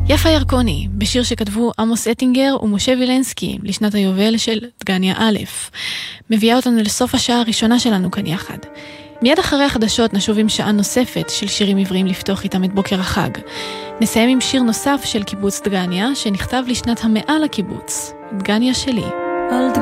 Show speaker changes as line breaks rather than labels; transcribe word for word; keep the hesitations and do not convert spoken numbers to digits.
יפה ירקוני, בשיר שכתבו עמוס אטינגר ומשה וילנסקי לשנת היובל של דגניה א', מביאה אותנו לסוף השעה הראשונה שלנו כאן יחד. מיד אחרי החדשות נשוב עם שעה נוספת של שירים עבריים לפתוח איתם את בוקר החג. נסיים עם שיר נוסף של קיבוץ דגניה שנכתב לשנת המאה לקיבוץ, דגניה שלי.